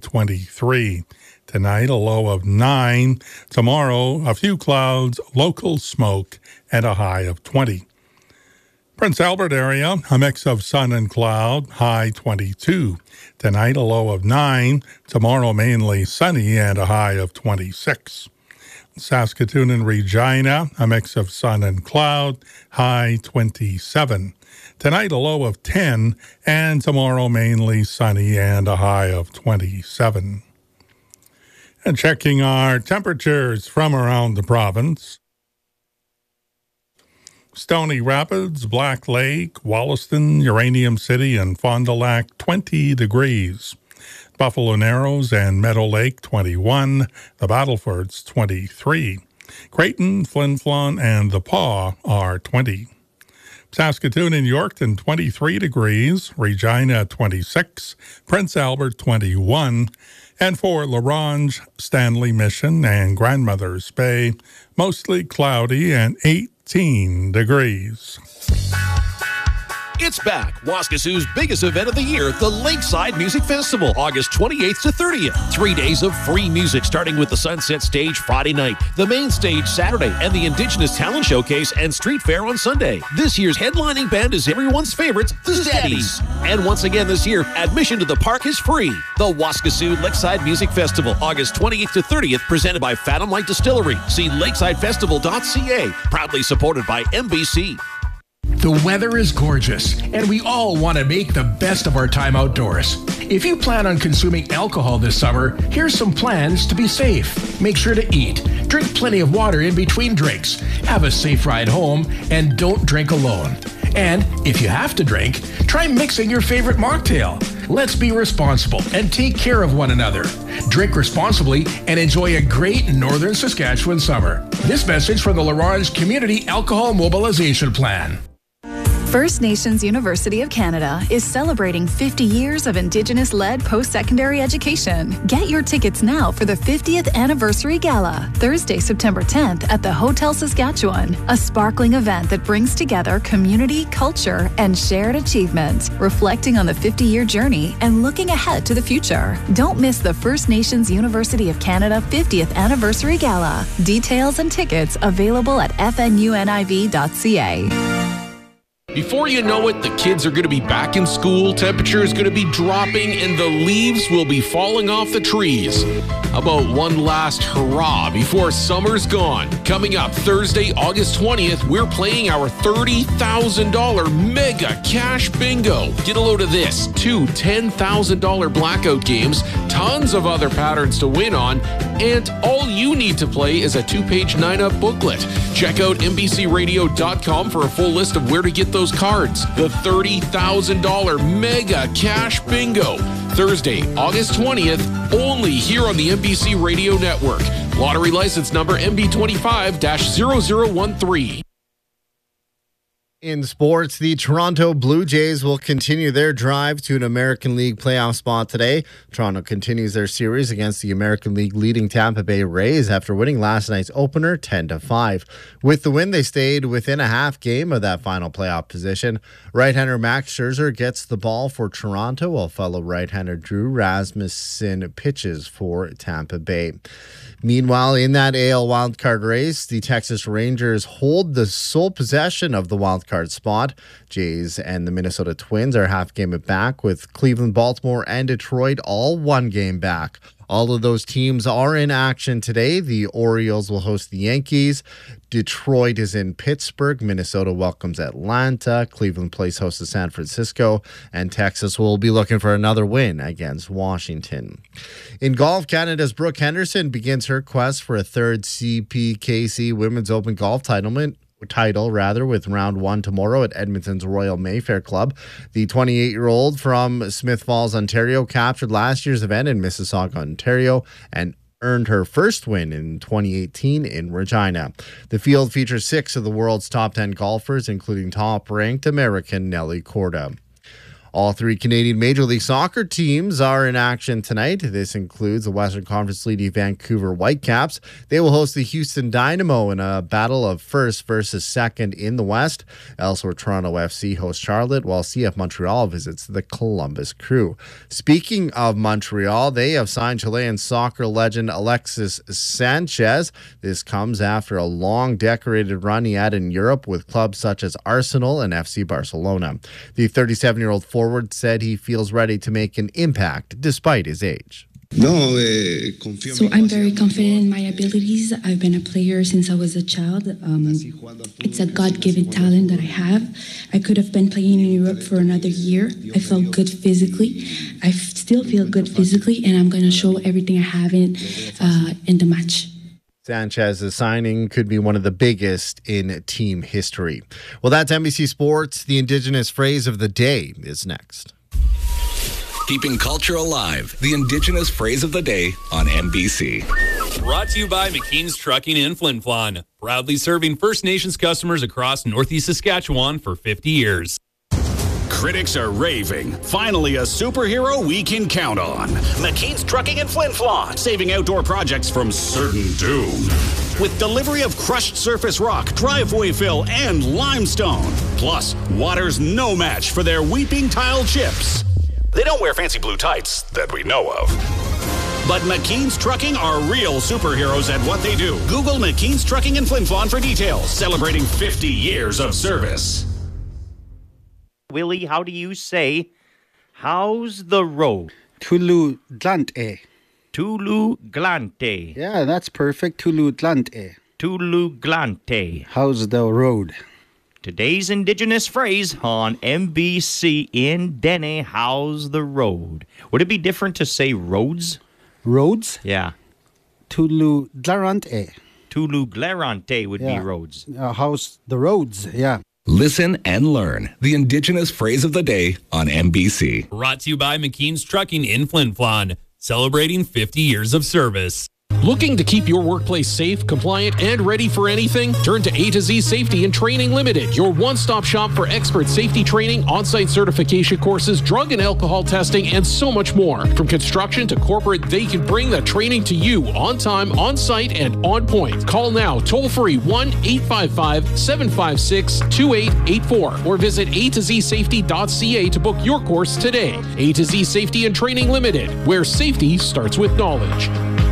23. Tonight, a low of 9. Tomorrow, a few clouds, local smoke, and a high of 20. Prince Albert area, a mix of sun and cloud, high 22. Tonight, a low of 9. Tomorrow, mainly sunny and a high of 26. Saskatoon and Regina, a mix of sun and cloud, high 27. Tonight, a low of 10, and tomorrow, mainly sunny and a high of 27. And checking our temperatures from around the province. Stony Rapids, Black Lake, Wollaston, Uranium City, and Fond du Lac, 20 degrees. Buffalo Narrows and Meadow Lake, 21. The Battlefords, 23. Creighton, Flin Flon, and The Pas are 20. Saskatoon and Yorkton, 23 degrees. Regina, 26. Prince Albert, 21. And for La Ronge, Stanley Mission, and Grandmother's Bay, mostly cloudy and 18 degrees. It's back. Waskasoo's biggest event of the year, the Lakeside Music Festival, August 28th to 30th. 3 days of free music, starting with the Sunset Stage Friday night, the main stage Saturday, and the Indigenous Talent Showcase and Street Fair on Sunday. This year's headlining band is everyone's favorite, the Steadies. And once again this year, admission to the park is free. The Waskasoo Lakeside Music Festival, August 28th to 30th, presented by Phantom Light Distillery. See lakesidefestival.ca, proudly supported by MBC. The weather is gorgeous, and we all want to make the best of our time outdoors. If you plan on consuming alcohol this summer, here's some plans to be safe. Make sure to eat. Drink plenty of water in between drinks. Have a safe ride home, and don't drink alone. And if you have to drink, try mixing your favorite mocktail. Let's be responsible and take care of one another. Drink responsibly and enjoy a great Northern Saskatchewan summer. This message from the La Ronge Community Alcohol Mobilization Plan. First Nations University of Canada is celebrating 50 years of Indigenous-led post-secondary education. Get your tickets now for the 50th Anniversary Gala, Thursday, September 10th at the Hotel Saskatchewan, a sparkling event that brings together community, culture, and shared achievement, reflecting on the 50-year journey and looking ahead to the future. Don't miss the First Nations University of Canada 50th Anniversary Gala. Details and tickets available at fnuniv.ca. Before you know it, the kids are going to be back in school, temperature is going to be dropping, and the leaves will be falling off the trees. How about one last hurrah before summer's gone? Coming up Thursday, August 20th, we're playing our $30,000 mega cash bingo. Get a load of this, 2 $10,000 blackout games, tons of other patterns to win on, and all you need to play is a 2-page 9-up booklet. Check out NBCRadio.com for a full list of where to get those cards. The $30,000 mega cash bingo. Thursday, August 20th, only here on the NBC Radio Network. Lottery license number MB25-0013. In sports, the Toronto Blue Jays will continue their drive to an American League playoff spot today. Toronto continues their series against the American League leading Tampa Bay Rays after winning last night's opener 10-5. With the win, they stayed within a half game of that final playoff position. Right-hander Max Scherzer gets the ball for Toronto, while fellow right-hander Drew Rasmussen pitches for Tampa Bay. Meanwhile, in that AL wildcard race, the Texas Rangers hold the sole possession of the wildcard spot. Jays and the Minnesota Twins are half game back, with Cleveland, Baltimore, and Detroit all one game back. All of those teams are in action today. The Orioles will host the Yankees. Detroit is in Pittsburgh. Minnesota welcomes Atlanta. Cleveland plays host to San Francisco. And Texas will be looking for another win against Washington. In golf, Canada's Brooke Henderson begins her quest for a third CPKC Women's Open golf title, with round 1 tomorrow at Edmonton's Royal Mayfair Club. The 28-year-old from Smith Falls, Ontario, captured last year's event in Mississauga, Ontario, and earned her first win in 2018 in Regina. The field features 6 of the world's top 10 golfers, including top-ranked American Nelly Korda. All three Canadian Major League Soccer teams are in action tonight. This includes the Western Conference leading Vancouver Whitecaps. They will host the Houston Dynamo in a battle of first versus second in the West. Elsewhere, Toronto FC hosts Charlotte, while CF Montreal visits the Columbus Crew. Speaking of Montreal, they have signed Chilean soccer legend Alexis Sanchez. This comes after a long, decorated run he had in Europe with clubs such as Arsenal and FC Barcelona. The 37-year-old forward said he feels ready to make an impact despite his age. So I'm very confident in my abilities. I've been a player since I was a child. It's a God-given talent that I have. I could have been playing in Europe for another year. I felt good physically. I still feel good physically, and I'm going to show everything I have in the match. Sanchez's signing could be one of the biggest in team history. Well, that's NBC Sports. The Indigenous phrase of the day is next. Keeping culture alive. The Indigenous phrase of the day on NBC. Brought to you by McKean's Trucking in Flin Flon. Proudly serving First Nations customers across Northeast Saskatchewan for 50 years. Critics are raving. Finally, a superhero we can count on. McKean's Trucking in Flin Flon, saving outdoor projects from certain doom. With delivery of crushed surface rock, driveway fill, and limestone. Plus, water's no match for their weeping tile chips. They don't wear fancy blue tights that we know of. But McKean's Trucking are real superheroes at what they do. Google McKean's Trucking in Flin Flon for details. Celebrating 50 years of service. Willie, how do you say, how's the road? Tulu Glante. Tulu Glante. Yeah, that's perfect. Tulu Glante. Tulu Glante. How's the road? Today's Indigenous phrase on MBC in Dene, how's the road? Would it be different to say roads? Roads? Yeah. Tulu Glarante. Tulu Glarante would be roads. How's the roads? Yeah. Listen and learn the Indigenous phrase of the day on NBC. Brought to you by McKean's Trucking in Flin Flon, celebrating 50 years of service. Looking to keep your workplace safe, compliant, and ready for anything? Turn to A to Z Safety and Training Limited, your one-stop shop for expert safety training, on-site certification courses, drug and alcohol testing, and so much more. From construction to corporate, they can bring the training to you on time, on site, and on point. Call now, toll-free 1-855-756-2884 or visit a2zsafety.ca to book your course today. A to Z Safety and Training Limited, where safety starts with knowledge.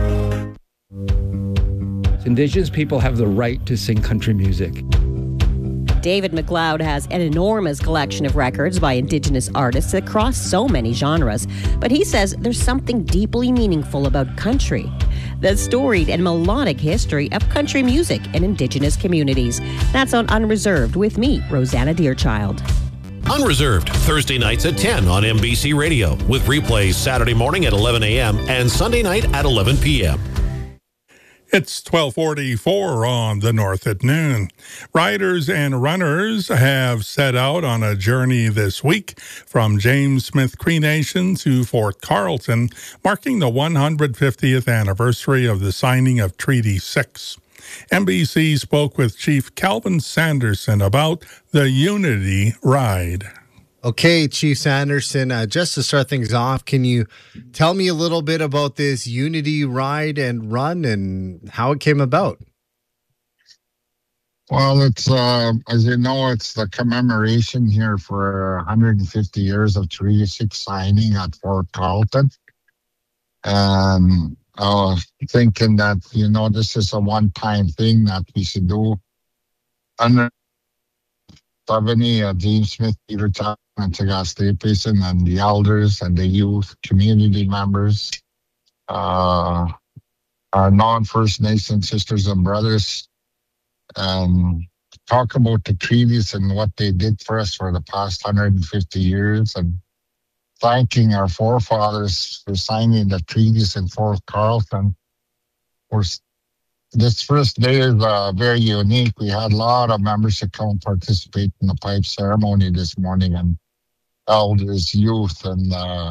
Indigenous people have the right to sing country music. David McLeod has an enormous collection of records by Indigenous artists that cross so many genres, but he says there's something deeply meaningful about country. The storied and melodic history of country music in Indigenous communities. That's on Unreserved with me, Rosanna Deerchild. Unreserved, Thursday nights at 10 on NBC Radio, with replays Saturday morning at 11 a.m. and Sunday night at 11 p.m. It's 12:44 on the North at noon. Riders and runners have set out on a journey this week from James Smith Cree Nation to Fort Carlton, marking the 150th anniversary of the signing of Treaty 6. NBC spoke with Chief Calvin Sanderson about the Unity Ride. Okay, Chief Sanderson, just to start things off, can you tell me a little bit about this Unity Ride and Run and how it came about? Well, it's, as you know, it's the commemoration here for 150 years of Treaty 6 signing at Fort Carlton. And I was thinking that, this is a one-time thing that we should do under James Smith, Peter Town, and Tagaste Stapleton, and the elders and the youth, community members, our non-First Nation sisters and brothers, talk about the treaties and what they did for us for the past 150 years, and thanking our forefathers for signing the treaties in Fort Carlton. This first day is very unique. We had a lot of members that come participate in the pipe ceremony this morning, and elders, youth, and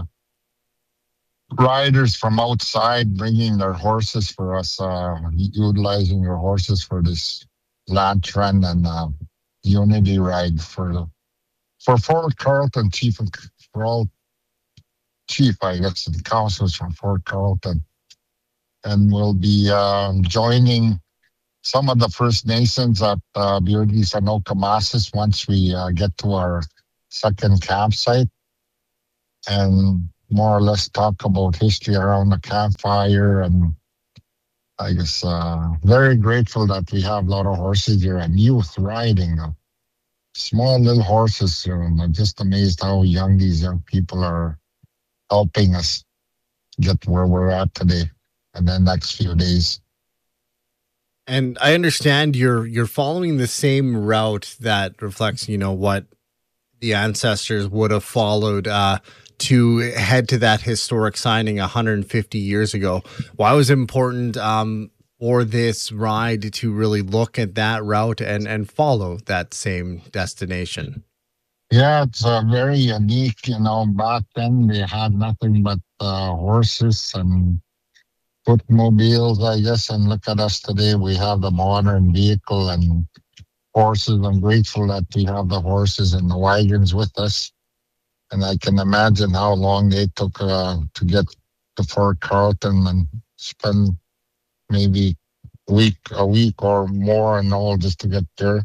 riders from outside bringing their horses for us, utilizing their horses for this land run and Unity Ride for Fort Carlton, Chief all chief, I guess, the councils from Fort Carlton. And we'll be joining some of the First Nations at Beardy's and Okamasis once we get to our second campsite, and more or less talk about history around the campfire. And I guess very grateful that we have a lot of horses here and youth riding small little horses here. And I'm just amazed how young these young people are helping us get where we're at today and the next few days. And I understand you're following the same route that reflects, what the ancestors would have followed to head to that historic signing 150 years ago. Why was it important for this ride to really look at that route and follow that same destination? Yeah, it's very unique. Back then they had nothing but horses and footmobiles, I guess. And look at us today. We have the modern vehicle and horses. I'm grateful that we have the horses and the wagons with us. And I can imagine how long they took to get to Fort Carlton and spend maybe a week or more and all just to get there.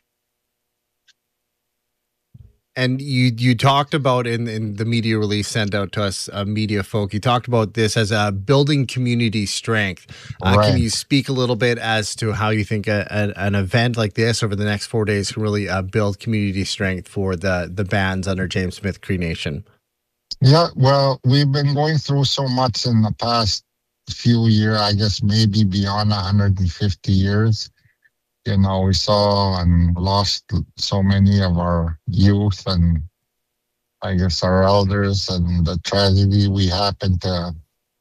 And you talked about in the media release sent out to us, media folk, you talked about this as a building community strength. Right. Can you speak a little bit as to how you think an event like this over the next 4 days can really build community strength for the bands under James Smith Cree Nation? Yeah, well, we've been going through so much in the past few years, I guess maybe beyond 150 years. We saw and lost so many of our youth and I guess our elders, and the tragedy we happened to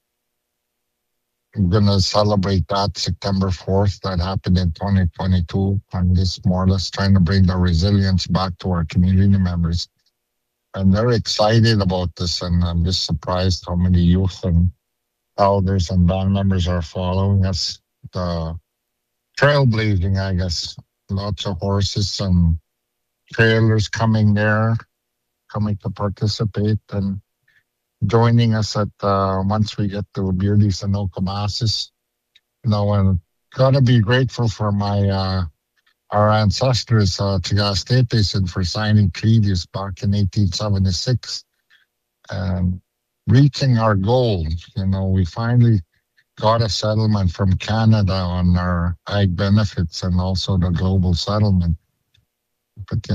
going to celebrate that September 4th. That happened in 2022. I'm just more or less trying to bring the resilience back to our community members. And they're excited about this, and I'm just surprised how many youth and elders and band members are following us. The trailblazing, I guess. Lots of horses and trailers coming to participate and joining us at once we get to Beardy's and Okamasis. And gotta be grateful for our ancestors, Tagastepes, for signing treaties back in 1876 and reaching our goal. We finally got a settlement from Canada on our ag benefits and also the global settlement. But,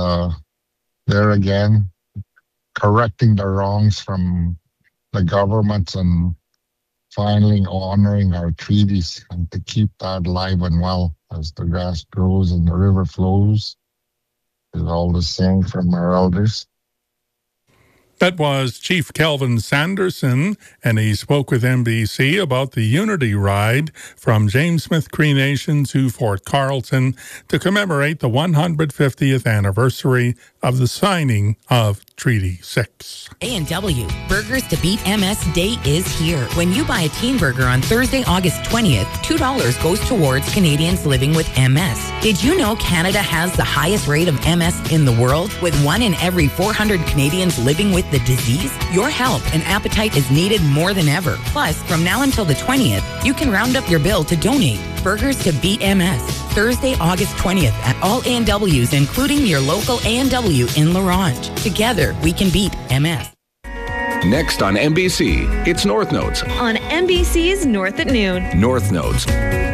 there again, correcting the wrongs from the governments and finally honoring our treaties and to keep that alive and well as the grass grows and the river flows is all the same from our elders. That was Chief Kelvin Sanderson, and he spoke with NBC about the Unity Ride from James Smith Cree Nation to Fort Carlton to commemorate the 150th anniversary of the signing of Treaty 6. A&W, Burgers to Beat MS Day is here. When you buy a teen burger on Thursday, August 20th, $2 goes towards Canadians living with MS. Did you know Canada has the highest rate of MS in the world, with 1 in every 400 Canadians living with the disease? Your help and appetite is needed more than ever. Plus, from now until the 20th, you can round up your bill to donate. Burgers to Beat MS, Thursday, August 20th at all A&Ws, including your local A&W in La Ronge. Together, we can beat MS. Next on NBC, it's North Notes. On NBC's North at Noon. North Notes.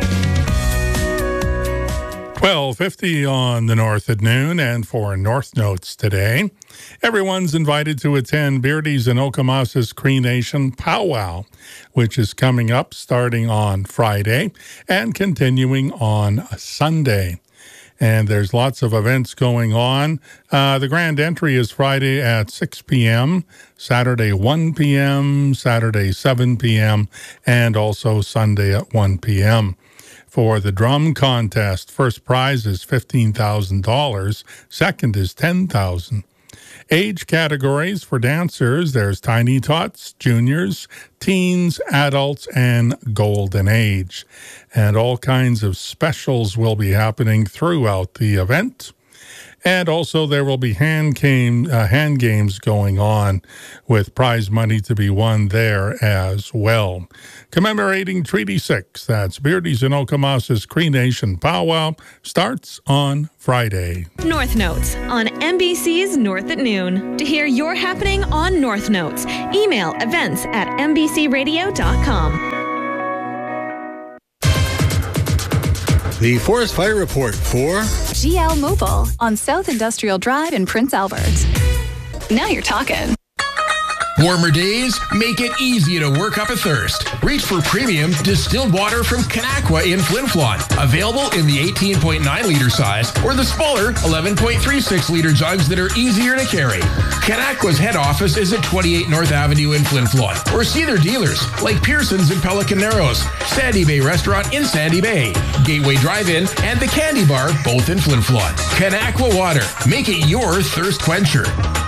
12:50 on the North at Noon, and for North Notes today, everyone's invited to attend Beardy's and Okamasis Cree Nation Powwow, which is coming up starting on Friday and continuing on Sunday. And there's lots of events going on. The grand entry is Friday at 6 p.m., Saturday 1 p.m., Saturday 7 p.m., and also Sunday at 1 p.m. For the drum contest, first prize is $15,000, second is $10,000. Age categories for dancers, there's Tiny Tots, Juniors, Teens, Adults, and Golden Age. And all kinds of specials will be happening throughout the event. And also there will be hand games going on with prize money to be won there as well. Commemorating Treaty 6, that's Beardy's and Okamas's Cree Nation Powwow, starts on Friday. North Notes on NBC's North at Noon. To hear your happening on North Notes, email events@nbcradio.com. The Forest Fire Report for GL Mobile on South Industrial Drive in Prince Albert. Now you're talking. Warmer days make it easy to work up a thirst. Reach for premium distilled water from Kanakwa in Flin Flon. Available in the 18.9-liter size or the smaller 11.36-liter jugs that are easier to carry. Kanakwa's head office is at 28 North Avenue in Flin Flon. Or see their dealers like Pearson's in Pelican Narrows, Sandy Bay Restaurant in Sandy Bay, Gateway Drive-In, and the Candy Bar, both in Flin Flon. Kanakwa Water. Make it your thirst quencher.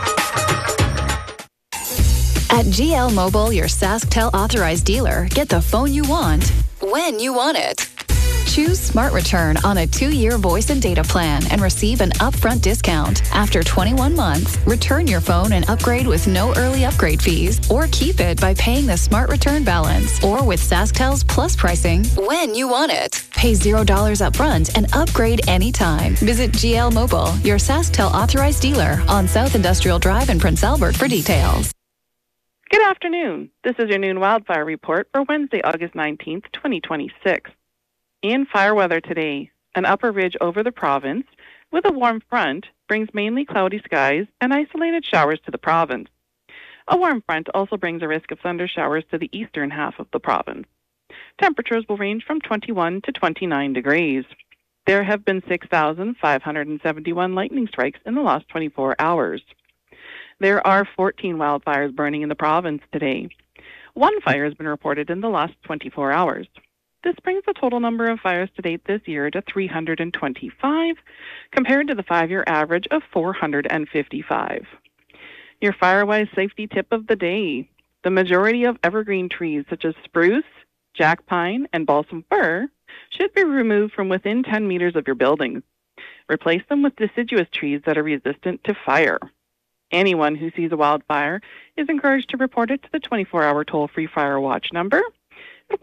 At GL Mobile, your SaskTel authorized dealer, get the phone you want, when you want it. Choose Smart Return on a 2-year voice and data plan and receive an upfront discount. After 21 months, return your phone and upgrade with no early upgrade fees, or keep it by paying the Smart Return balance, or with SaskTel's Plus pricing, when you want it. Pay $0 upfront and upgrade anytime. Visit GL Mobile, your SaskTel authorized dealer, on South Industrial Drive in Prince Albert for details. Good afternoon. This is your noon wildfire report for Wednesday, August 19th, 2026. In fire weather today, an upper ridge over the province with a warm front brings mainly cloudy skies and isolated showers to the province. A warm front also brings a risk of thunder showers to the eastern half of the province. Temperatures will range from 21 to 29 degrees. There have been 6,571 lightning strikes in the last 24 hours. There are 14 wildfires burning in the province today. 1 fire has been reported in the last 24 hours. This brings the total number of fires to date this year to 325, compared to the 5-year average of 455. Your fire-wise safety tip of the day: the majority of evergreen trees such as spruce, jack pine, and balsam fir should be removed from within 10 meters of your buildings. Replace them with deciduous trees that are resistant to fire. Anyone who sees a wildfire is encouraged to report it to the 24-hour toll-free fire watch number at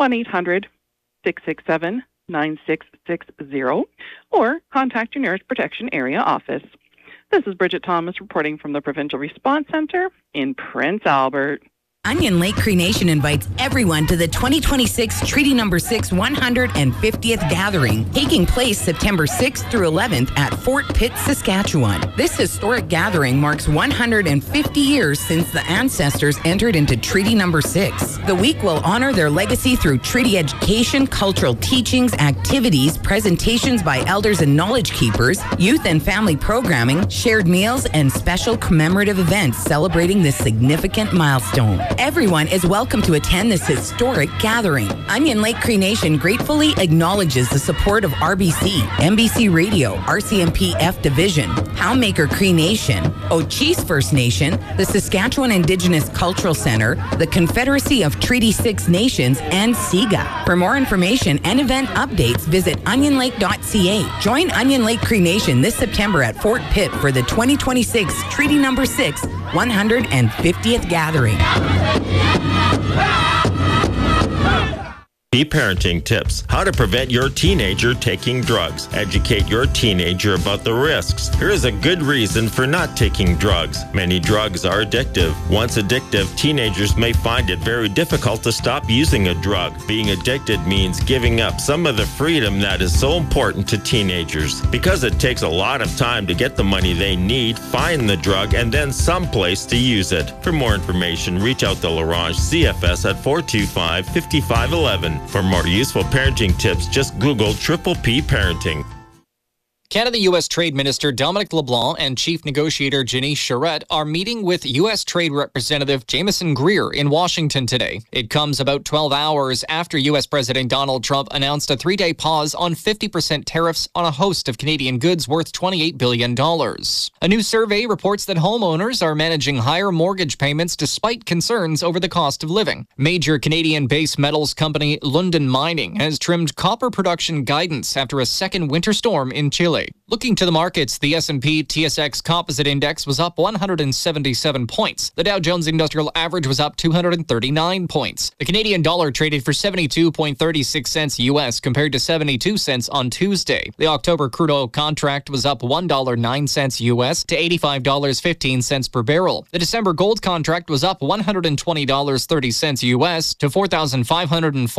1-800-667-9660 or contact your nearest protection area office. This is Bridget Thomas reporting from the Provincial Response Centre in Prince Albert. Onion Lake Cree Nation invites everyone to the 2026 Treaty No. 6 150th Gathering, taking place September 6th through 11th at Fort Pitt, Saskatchewan. This historic gathering marks 150 years since the ancestors entered into Treaty No. 6. The week will honor their legacy through treaty education, cultural teachings, activities, presentations by elders and knowledge keepers, youth and family programming, shared meals, and special commemorative events celebrating this significant milestone. Everyone is welcome to attend this historic gathering. Onion Lake Cree Nation gratefully acknowledges the support of RBC, NBC Radio, RCMP F Division, Poundmaker Cree Nation, Ochese First Nation, the Saskatchewan Indigenous Cultural Center, the Confederacy of Treaty 6 Nations, and SIGA. For more information and event updates, visit onionlake.ca. Join Onion Lake Cree Nation this September at Fort Pitt for the 2026 Treaty No. 6 150th Gathering. Parenting tips. How to prevent your teenager taking drugs. Educate your teenager about the risks. Here is a good reason for not taking drugs. Many drugs are addictive. Once addictive, teenagers may find it very difficult to stop using a drug. Being addicted means giving up some of the freedom that is so important to teenagers. Because it takes a lot of time to get the money they need, find the drug, and then someplace to use it. For more information, reach out to Larange CFS at 425-5511. For more useful parenting tips, just Google Triple P Parenting. Canada-U.S. Trade Minister Dominic LeBlanc and Chief Negotiator Janice Charette are meeting with U.S. Trade Representative Jameson Greer in Washington today. It comes about 12 hours after U.S. President Donald Trump announced a 3-day pause on 50% tariffs on a host of Canadian goods worth $28 billion. A new survey reports that homeowners are managing higher mortgage payments despite concerns over the cost of living. Major Canadian base metals company Lundin Mining has trimmed copper production guidance after a second winter storm in Chile. shortly. Looking to the markets, the S&P TSX Composite Index was up 177 points. The Dow Jones Industrial Average was up 239 points. The Canadian dollar traded for 72.36 cents US compared to 72 cents on Tuesday. The October crude oil contract was up $1.09 US to $85.15 per barrel. The December gold contract was up $120.30 US to $4,504.